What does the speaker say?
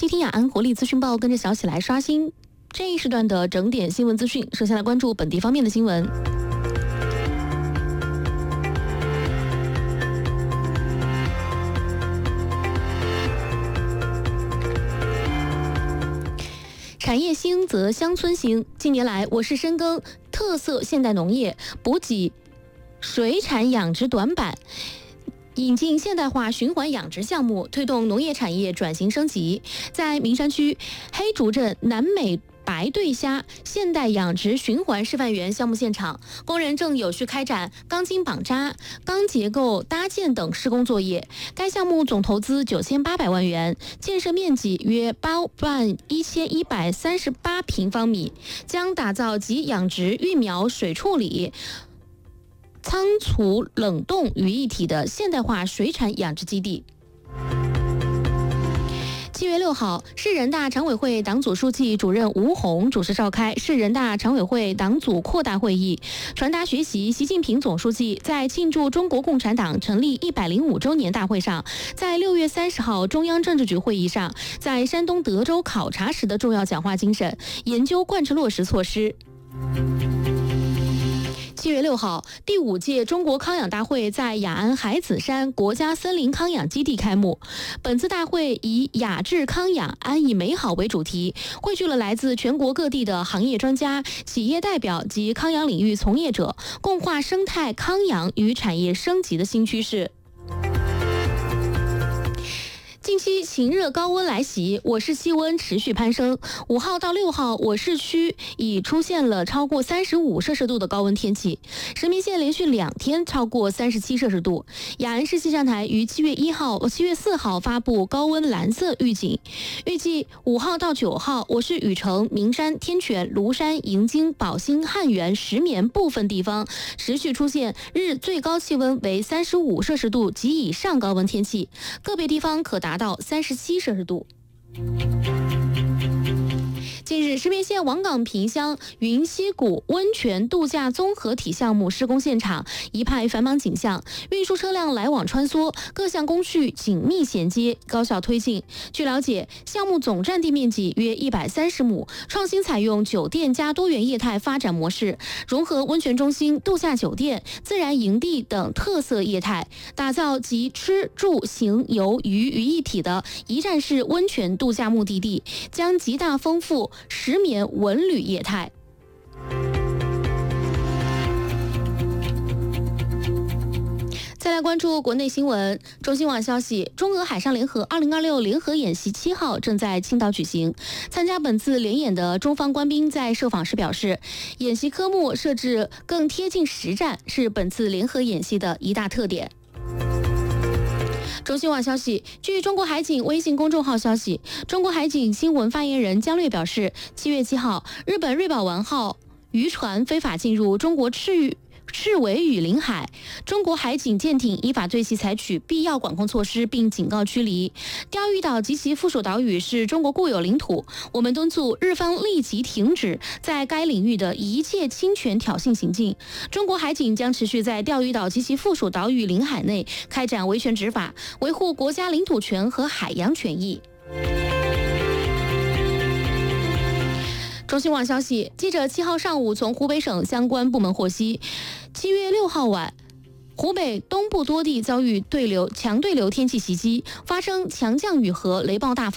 收听雅安活力资讯报，跟着小喜来刷新这一时段的整点新闻资讯。首先来关注本地方面的新闻。产业兴则乡村兴。近年来，我市深耕特色现代农业，补给水产养殖短板，引进现代化循环养殖项目，推动农业产业转型升级。在名山区黑竹镇南美白对虾现代养殖循环示范园项目现场，工人正有序开展钢筋绑扎、钢结构搭建等施工作业。该项目总投资9800万元，建设面积约81138平方米，将打造集养殖、育苗、水处理、仓储冷冻于一体的现代化水产养殖基地。7月6号，市人大常委会党组书记、主任吴宏主持召开市人大常委会党组扩大会议，传达学习习近平总书记在庆祝中国共产党成立105周年大会上，在6月30号中央政治局会议上，在山东德州考察时的重要讲话精神，研究贯彻落实措施。7月6号，第5届中国康养大会在雅安海子山国家森林康养基地开幕。本次大会以雅致康养，安以美好为主题，汇聚了来自全国各地的行业专家、企业代表及康养领域从业者，共话生态康养与产业升级的新趋势。近期晴热高温来袭，我市气温持续攀升。5号到6号，我市区已出现了超过35摄氏度的高温天气，石棉县连续2天超过37摄氏度。雅安市气象台于7月4号发布高温蓝色预警，预计5号到9号，我市禹城、名山、天泉、庐山、迎京、宝兴、汉源、石棉部分地方持续出现日最高气温为35摄氏度及以上高温天气，个别地方可达到37摄氏度。近日，石棉县王岗坪乡云溪谷温泉度假综合体项目施工现场一派繁忙景象，运输车辆来往穿梭，各项工序紧密衔接，高效推进。据了解，项目总占地面积约130亩，创新采用酒店加多元业态发展模式，融合温泉中心、度假酒店、自然营地等特色业态，打造集吃住行游娱于一体的一站式温泉度假目的地，将极大丰富石棉文旅业态。再来关注国内新闻。中新网消息，中俄海上联合2026联合演习7号正在青岛举行。参加本次联演的中方官兵在受访时表示，演习科目设置更贴近实战，是本次联合演习的一大特点。中新网消息，据中国海警微信公众号消息，中国海警新闻发言人姜略表示，7月7号，日本瑞宝丸号渔船非法进入中国赤尾屿领海，中国海警舰艇依法对其采取必要管控措施，并警告驱离。钓鱼岛及其附属岛屿是中国固有领土，我们敦促日方立即停止在该领域的一切侵权挑衅行径。中国海警将持续在钓鱼岛及其附属岛屿领海内开展维权执法，维护国家领土权和海洋权益。中新网消息，记者7号上午从湖北省相关部门获悉，7月6号晚，湖北东部多地遭遇强对流天气袭击，发生强降雨和雷暴大风。